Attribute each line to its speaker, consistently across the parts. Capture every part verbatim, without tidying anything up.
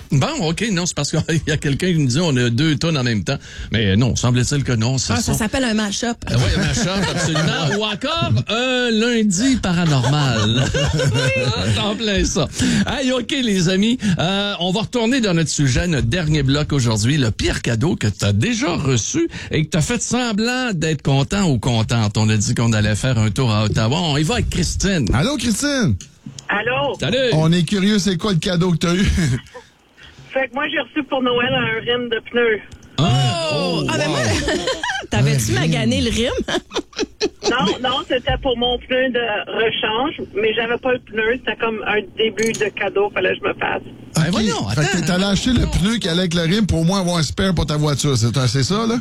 Speaker 1: Bon, OK, non, c'est parce qu'il y a quelqu'un qui nous dit on a deux tonnes en même temps. Mais non, semble-t-il que non.
Speaker 2: Ah, ça s'appelle un mash-up.
Speaker 1: Euh, oui, un mash-up, absolument. Ou encore un lundi paranormal. C'est en plein ça. Hey, OK, les amis, euh, on va retourner dans notre sujet, notre dernier bloc aujourd'hui. Le pire cadeau que tu as déjà reçu et que tu as fait semblant d'être content ou contente. On a dit qu'on allait faire un tour à Ottawa. On y va avec Christine.
Speaker 3: Allô, Christine?
Speaker 4: Allô?
Speaker 1: Salut!
Speaker 3: On est curieux, c'est quoi le cadeau que t'as eu?
Speaker 4: Fait que moi, j'ai reçu pour Noël un rime de pneus.
Speaker 1: Oh!
Speaker 2: Oh! Ah, ben moi, t'avais-tu magané le rime?
Speaker 4: Non, non, c'était pour mon pneu de rechange, mais j'avais pas le pneu. C'était comme un début de cadeau, fallait que je me fasse.
Speaker 1: Ben
Speaker 3: Ok.
Speaker 1: voyons,
Speaker 3: Fait que
Speaker 1: attends.
Speaker 3: t'allais acheter le pneu qui allait avec le rime pour au moins avoir un spare pour ta voiture. C'est, c'est ça, là?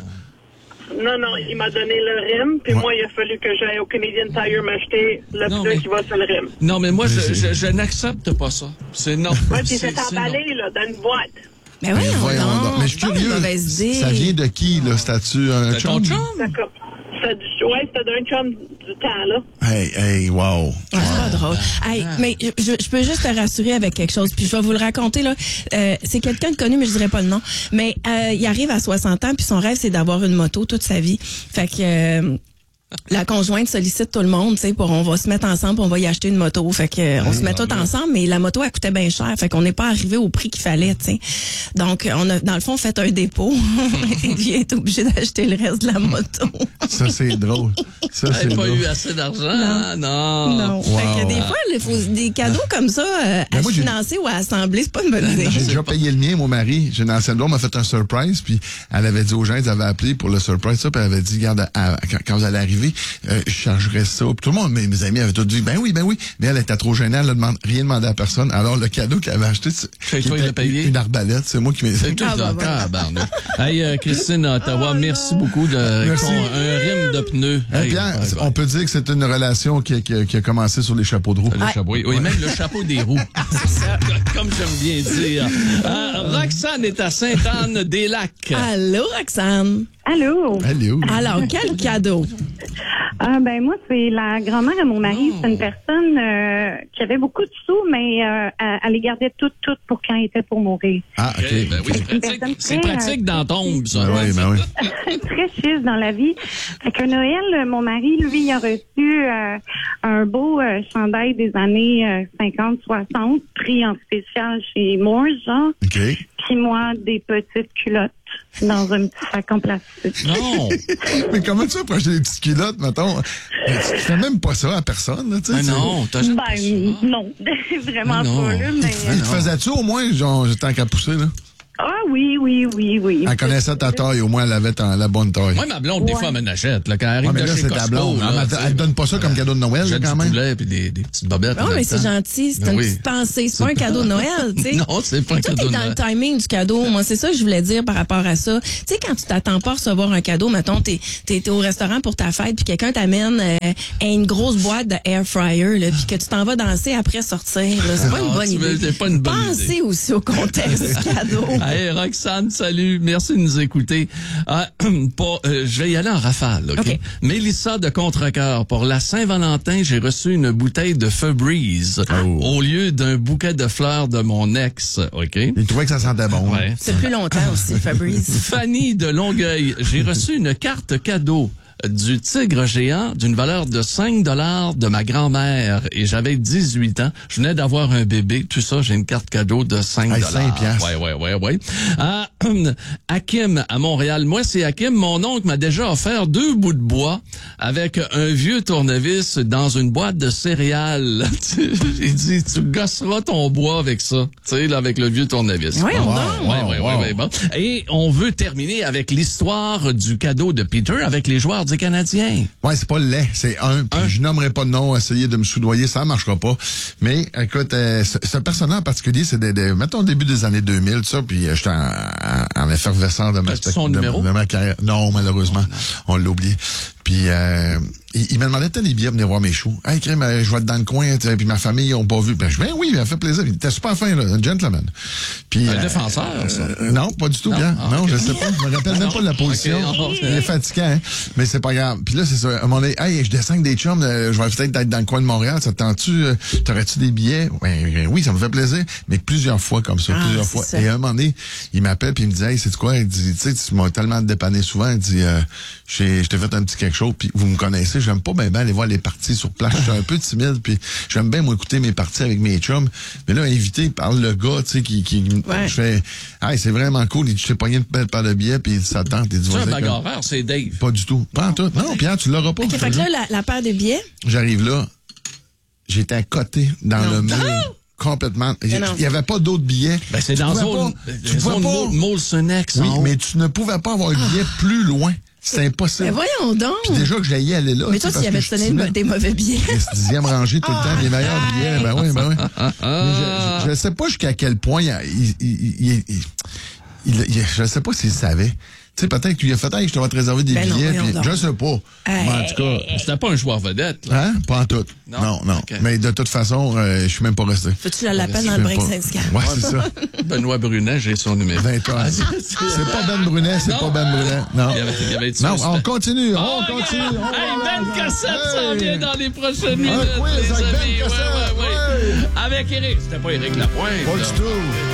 Speaker 4: Non, non, il m'a donné le rime, puis
Speaker 3: Ouais.
Speaker 4: moi, il a fallu que j'aille au Canadian Tire m'acheter le
Speaker 1: Non,
Speaker 4: pneu
Speaker 1: mais-
Speaker 4: qui va sur le rime.
Speaker 1: Non, mais moi, je,
Speaker 3: c'est-
Speaker 1: je, je n'accepte pas ça. C'est non.
Speaker 4: Ouais, puis
Speaker 1: C'est-
Speaker 4: c'est
Speaker 1: c'est
Speaker 4: emballé, là, dans une boîte.
Speaker 2: Mais voyons,
Speaker 3: Voyons
Speaker 2: donc.
Speaker 3: donc. Mais je suis
Speaker 2: C'est pas une
Speaker 3: curieux.
Speaker 2: mauvaise idée.
Speaker 3: Ça vient de qui, là? Statut un
Speaker 1: C'est ton
Speaker 3: chum?
Speaker 1: chum?
Speaker 4: C'est comme- c'est du- ouais, c'était d'un chum du temps, là.
Speaker 3: Hey, hey, wow.
Speaker 2: Ah, c'est pas drôle. Hey, mais je, je peux juste te rassurer avec quelque chose, puis je vais vous le raconter là. Euh, c'est quelqu'un de connu, mais je dirais pas le nom. Mais euh, il arrive à soixante ans, puis son rêve c'est d'avoir une moto toute sa vie. Fait que euh, la conjointe sollicite tout le monde, tu sais, pour on va se mettre ensemble, on va y acheter une moto. Fait que euh, on se met tout ensemble, mais la moto elle coûtait bien cher, fait qu'on n'est pas arrivé au prix qu'il fallait, tu sais. Donc on a dans le fond fait un dépôt et lui est obligé d'acheter le reste de la moto.
Speaker 3: Ça, c'est drôle. Ça, c'est
Speaker 1: T'as pas
Speaker 3: drôle.
Speaker 1: eu assez d'argent? Non. Non.
Speaker 2: Non.
Speaker 3: Wow.
Speaker 2: Fait que des fois, il faut des cadeaux comme ça euh,
Speaker 3: Ben
Speaker 2: à
Speaker 3: moi, j'ai-
Speaker 2: financer ou à assembler, c'est pas une bonne idée.
Speaker 3: J'ai déjà payé le mien, mon mari. J'ai une ancienne blonde m'a fait un surprise, puis elle avait dit aux gens, ils avaient appelé pour le surprise, ça, puis elle avait dit, regarde, à- à- quand, quand vous allez arriver, euh, je chargerai ça. Puis tout le monde, mes, mes amis avaient tous dit, ben oui, ben oui. Mais elle était trop gênée, elle a demandé, rien demandé à personne. Alors, le cadeau qu'elle avait acheté, c'est
Speaker 1: C'est toi qui l'as payé?
Speaker 3: une arbalète, c'est moi qui m'ai
Speaker 1: C'est tout
Speaker 2: Ah, bah,
Speaker 1: le
Speaker 2: voilà.
Speaker 1: tabarnak. Hey, euh, Christine à Ottawa, merci beaucoup de
Speaker 3: Merci.
Speaker 1: ton- un rime de pneus.
Speaker 3: Hey,
Speaker 1: Hey,
Speaker 3: Pierre,
Speaker 1: bye, bye.
Speaker 3: on peut dire que c'est une relation qui, qui, qui a commencé sur les chapeaux de roue.
Speaker 1: Le chapeau, oui, oui, même le chapeau des roues. Comme j'aime bien dire. Euh, Roxane est à Sainte-Anne-des-Lacs.
Speaker 2: Allô, Roxane.
Speaker 5: Allô?
Speaker 3: Allô?
Speaker 2: Alors, quel cadeau?
Speaker 5: Ah, ben moi, c'est la grand-mère à mon mari. C'est une personne euh, qui avait beaucoup de sous, mais euh, elle, elle les gardait toutes, toutes pour quand il était pour mourir.
Speaker 3: Ah, OK.
Speaker 1: Ok, ben oui, c'est
Speaker 5: Une
Speaker 1: pratique,
Speaker 5: personne
Speaker 1: c'est
Speaker 5: très,
Speaker 1: pratique
Speaker 5: euh,
Speaker 1: dans tombe, ça.
Speaker 3: Ben oui, ben oui.
Speaker 5: Très chiche dans la vie. Fait que Noël, euh, mon mari, lui, il a reçu euh, un beau euh, chandail des années euh, cinquante soixante, pris en spécial chez Moore, genre.
Speaker 3: OK.
Speaker 5: Puis moi, des petites culottes dans un petit sac en plastique.
Speaker 1: Non.
Speaker 3: Mais comment tu vas pour acheter des petites culottes, mettons? Tu tu fais même pas ça à personne, là, tu sais.
Speaker 1: Ah non, t'as jamais fait
Speaker 5: Ben,
Speaker 1: ça.
Speaker 5: non. Vraiment
Speaker 1: Ah non.
Speaker 5: pas, là, mais...
Speaker 3: Il te faisais-tu au moins, genre, tant qu'à pousser, là?
Speaker 5: Ah oui, oui, oui, oui.
Speaker 3: Elle connaissait ta taille, au moins, elle avait ta- la bonne taille.
Speaker 1: Moi, ma blonde, des
Speaker 5: Ouais.
Speaker 1: fois, elle m'en achète. Là, quand elle arrive
Speaker 3: Ouais, mais
Speaker 1: de
Speaker 3: là,
Speaker 1: chez
Speaker 3: c'est ta
Speaker 1: Costco,
Speaker 3: blonde.
Speaker 1: là,
Speaker 3: Elle,
Speaker 1: tu sais,
Speaker 3: elle te donne pas ça comme cadeau de Noël, là,
Speaker 1: j'ai
Speaker 3: quand
Speaker 1: du
Speaker 3: même?
Speaker 1: poulet puis des, des petites bobettes.
Speaker 2: Non,
Speaker 1: en
Speaker 2: mais
Speaker 1: même
Speaker 2: c'est
Speaker 1: temps.
Speaker 2: gentil. C'est
Speaker 1: Ben
Speaker 2: une
Speaker 1: oui.
Speaker 2: petite pensée. C'est pas un cadeau de Noël, tu sais.
Speaker 1: Non, c'est pas un
Speaker 2: Tout
Speaker 1: cadeau
Speaker 2: est
Speaker 1: de
Speaker 2: dans
Speaker 1: Noël.
Speaker 2: le timing du cadeau. Moi, c'est ça que je voulais dire par rapport à ça. Tu sais, quand tu t'attends pas à recevoir un cadeau, mettons, t'es, t'es, t'es au restaurant pour ta fête, puis quelqu'un t'amène euh, une grosse boîte de air fryer, là, puis que tu t'en vas danser après sortir. Là, c'est pas
Speaker 1: Non,
Speaker 2: une bonne
Speaker 1: tu veux-
Speaker 2: idée.
Speaker 1: c'est pas une bonne
Speaker 2: Pensez
Speaker 1: idée.
Speaker 2: aussi au contexte du cadeau.
Speaker 1: Hey, Roxane, salut. Merci de nous écouter. Euh, pour, euh, je vais y aller en rafale, OK?
Speaker 2: OK.
Speaker 1: Mélissa de Contrecoeur, pour la Saint-Valentin, j'ai reçu une bouteille de Febreze
Speaker 3: Oh.
Speaker 1: au lieu d'un bouquet de fleurs de mon ex, OK?
Speaker 3: Il trouvait que ça sentait bon.
Speaker 1: Ouais.
Speaker 2: C'est plus longtemps aussi, Fabrice.
Speaker 1: Fanny de Longueuil, j'ai reçu une carte cadeau du tigre géant d'une valeur de cinq dollars de ma grand-mère et j'avais dix-huit ans. Je venais d'avoir un bébé. Tout ça, j'ai une carte cadeau de cinq dollars.
Speaker 3: Hey, cinq piastres.
Speaker 1: Ouais, ouais, ouais, ouais. Ah, Hakim à Montréal. Moi, c'est Hakim. Mon oncle m'a déjà offert deux bouts de bois avec un vieux tournevis dans une boîte de céréales. J'ai dit, tu gosseras ton bois avec ça. Tu sais, là, avec le vieux tournevis.
Speaker 2: Voyons
Speaker 1: Bon.
Speaker 2: donc.
Speaker 1: Ouais, ouais, ouais, ouais, bon. Et on veut terminer avec l'histoire du cadeau de Peter avec les joueurs du Canadien.
Speaker 3: Ouais, c'est pas laid, c'est un. Puis
Speaker 1: Un.
Speaker 3: je nommerai pas de nom, essayer de me soudoyer, ça marchera pas. Mais écoute, euh, ce, ce personnage en particulier, c'est des, des, mettons, au début des années deux mille, ça, puis euh, j'étais en, en, en l'effervescence de ma,
Speaker 1: As-tu son
Speaker 3: de,
Speaker 1: numéro?
Speaker 3: de ma carrière. Non, malheureusement. Oh, on l'a oublié. Puis, euh, il, il me demandait peut-être des billets pour venir voir mes shows. Hey, crème, je vais être dans le coin, puis ma famille, ils ont pas vu. Ben, je ben oui, il m'a fait plaisir. Il était super fin, là, un gentleman. Puis,
Speaker 1: Un
Speaker 3: euh,
Speaker 1: défenseur, ça.
Speaker 3: Euh, non, pas du tout,
Speaker 1: Non?
Speaker 3: bien.
Speaker 1: Ah,
Speaker 3: non,
Speaker 1: okay.
Speaker 3: je sais pas. Je me rappelle même pas de la position.
Speaker 1: Okay.
Speaker 3: Il est fatigant, hein? Mais c'est pas grave. Puis là, c'est ça. À un moment donné, hey, je descends avec des chums, euh, je vais peut-être être dans le coin de Montréal. Ça te tente-tu? Euh, t'aurais-tu des billets? Ben, oui, ça me fait plaisir. Mais plusieurs fois comme ça,
Speaker 2: Ah,
Speaker 3: plusieurs
Speaker 2: c'est
Speaker 3: fois.
Speaker 2: ça.
Speaker 3: Et à un moment donné, il m'appelle puis il me dit, hey, c'est quoi? Il dit, tu sais, tu m'as tellement dépanné souvent. Il dit, euh, j'ai, je t'ai fait un petit quelque chose. Puis vous me connaissez, j'aime pas bien ben aller voir les parties sur place. Je suis un peu timide. Puis j'aime bien, moi, écouter mes parties avec mes chums. Mais là, invité par le gars, tu sais, qui, qui,
Speaker 2: Ouais.
Speaker 3: je fais, hey, c'est vraiment cool. Il dit, je t'ai pogné une belle paire de billets, puis ça te tente. Il dit,
Speaker 1: C'est un
Speaker 3: vas-y,
Speaker 1: bagarreur, c'est Dave.
Speaker 3: pas du tout. Pas en tout. Non, Pierre, tu l'auras pas.
Speaker 2: OK,
Speaker 3: je te
Speaker 2: fait que
Speaker 3: jure.
Speaker 2: là, la, la paire de billets,
Speaker 3: J'arrive là, j'étais à côté dans
Speaker 2: Non.
Speaker 3: le mur. Complètement. Il
Speaker 2: non.
Speaker 3: n'y avait pas d'autres billets.
Speaker 1: Ben, c'est
Speaker 3: Tu
Speaker 1: dans
Speaker 3: pouvais
Speaker 1: zone,
Speaker 3: pas- tu
Speaker 1: zone
Speaker 3: pouvais pas-
Speaker 1: Mol- Molsonex.
Speaker 3: Oui,
Speaker 1: en haut.
Speaker 3: mais tu ne pouvais pas avoir un billet plus loin. C'est impossible.
Speaker 2: mais voyons donc.
Speaker 3: Puis déjà que j'allais aller là.
Speaker 2: Mais
Speaker 3: tu
Speaker 2: toi,
Speaker 3: sais,
Speaker 2: s'il y
Speaker 3: parce
Speaker 2: avait
Speaker 3: que je
Speaker 2: donné
Speaker 3: suis
Speaker 2: une-
Speaker 3: timide.
Speaker 2: des mauvais billets.
Speaker 3: Reste dixième rangée tout le temps, les meilleurs
Speaker 2: Ah,
Speaker 3: billets. Ben oui, ben oui. Mais je, je, je sais pas jusqu'à quel point il, il, il, il, il, il- il- je sais pas s'il savait. Tu sais, peut-être qu'il a fait, hey, je te vais te réserver des
Speaker 2: Ben non,
Speaker 3: billets.
Speaker 2: voyons
Speaker 3: Puis,
Speaker 2: donc.
Speaker 3: je sais pas. Mais en tout cas,
Speaker 1: C'était pas un joueur vedette, là.
Speaker 3: hein? Pas en tout.
Speaker 1: Non?
Speaker 3: Non, non.
Speaker 1: Ok.
Speaker 3: Mais de toute façon, euh, je suis même pas resté.
Speaker 2: Faut-tu la l'appel dans
Speaker 3: Je
Speaker 2: le
Speaker 3: sais
Speaker 2: break
Speaker 3: pas.
Speaker 2: syndical?
Speaker 3: Ouais, c'est ça.
Speaker 1: Benoît Brunet, j'ai son numéro.
Speaker 3: vingt ans. C'est pas Ben Brunet, c'est
Speaker 1: Non.
Speaker 3: pas Ben Brunet. Non.
Speaker 1: Il y avait- il y avait été
Speaker 3: Non,
Speaker 1: suspect.
Speaker 3: on continue, on
Speaker 1: Oh,
Speaker 3: continue.
Speaker 1: regarde!
Speaker 3: on
Speaker 1: Hey,
Speaker 3: va-
Speaker 1: Ben Cassette s'en
Speaker 3: Hey.
Speaker 1: vient dans les prochaines minutes,
Speaker 3: quiz
Speaker 1: les
Speaker 3: avec Ben
Speaker 1: amis. Ouais,
Speaker 3: Cassette,
Speaker 1: ouais, ouais.
Speaker 3: ouais.
Speaker 1: Avec Eric. C'était pas Eric Lapointe.
Speaker 3: Pas
Speaker 1: là.
Speaker 3: du tout.